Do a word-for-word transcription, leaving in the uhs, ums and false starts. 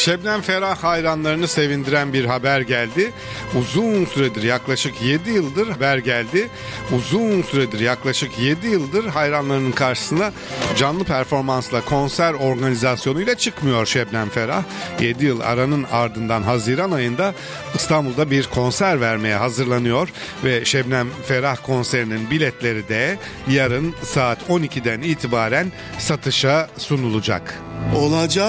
Şebnem Ferah hayranlarını sevindiren bir haber geldi. Uzun süredir, yaklaşık yedi yıldır haber geldi. Uzun süredir yaklaşık yedi yıldır hayranlarının karşısına canlı performansla, konser organizasyonuyla çıkmıyor Şebnem Ferah. yedi yıl aranın ardından Haziran ayında İstanbul'da bir konser vermeye hazırlanıyor ve Şebnem Ferah konserinin biletleri de yarın saat on ikiden itibaren satışa sunulacak. Olacak.